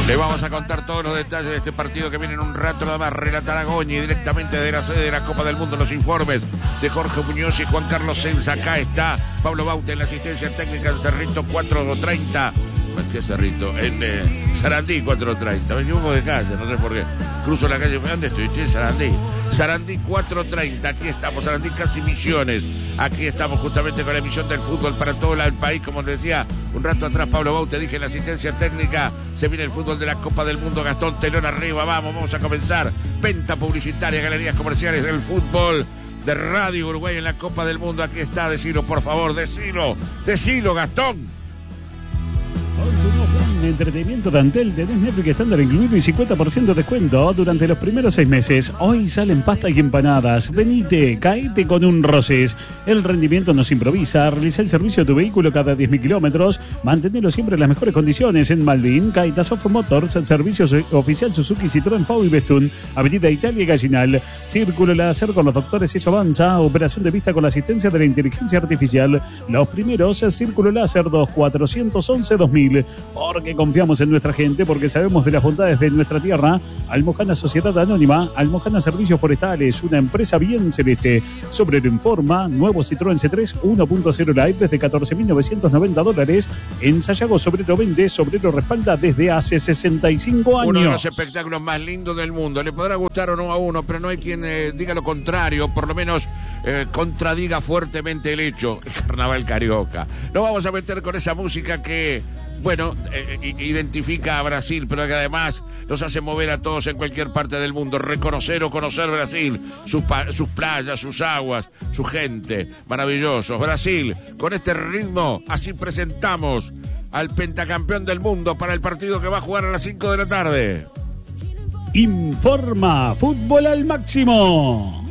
Le vamos a contar todos los detalles de este partido que viene en un rato nada más. Relatará Goñi directamente de la sede de la Copa del Mundo. Los informes de Jorge Muñoz y Juan Carlos Senza. Acá está Pablo Baute en la asistencia técnica en Cerrito 4:30. ¿Qué Cerrito? En Sarandí 4:30. Me equivoco de calle, no sé por qué. Cruzo la calle. ¿Dónde estoy? Estoy en Sarandí. Sarandí 4:30. Aquí estamos. Sarandí casi Misiones. Aquí estamos justamente con la emisión del fútbol para todo el país. Como les decía un rato atrás Pablo Baute, dije en la asistencia técnica. Se viene el fútbol de la Copa del Mundo. Gastón, telón arriba. Vamos a comenzar. Venta publicitaria, galerías comerciales del fútbol de Radio Uruguay en la Copa del Mundo. Aquí está. Decilo, por favor. Decilo, Gastón. Entretenimiento de Antel, tenés Netflix estándar incluido y 50% de descuento durante los primeros 6 meses. Hoy salen pasta y empanadas. Venite, caete con un Roses. El rendimiento no se improvisa. Realiza el servicio de tu vehículo cada 10.000 kilómetros. Mantenerlo siempre en las mejores condiciones en Malvin, Caitas Off Motors, el servicio oficial Suzuki, Citroën, FAU y Bestun. Avenida Italia y Gallinal. Círculo Láser con los doctores Eso Avanza. Operación de vista con la asistencia de la inteligencia artificial. Los primeros, Círculo Láser 2411-2000. Porque confiamos en nuestra gente, porque sabemos de las bondades de nuestra tierra. Almojana Sociedad Anónima, Almojana Servicios Forestales, una empresa bien celeste. Sobrero Informa, nuevo Citroën C3 1.0 Live desde $14.990. En Sayago Sobrero vende, Sobrero respalda desde hace 65 años. Uno de los espectáculos más lindos del mundo. Le podrá gustar o no a uno, pero no hay quien diga lo contrario, por lo menos contradiga fuertemente el hecho. El Carnaval Carioca. Nos vamos a meter con esa música que... Bueno, identifica a Brasil, pero que además nos hace mover a todos en cualquier parte del mundo, reconocer o conocer Brasil, sus playas, sus aguas, su gente, maravillosos. Brasil, con este ritmo, así presentamos al pentacampeón del mundo para el partido que va a jugar a las 5 de la tarde. Informa Fútbol al Máximo.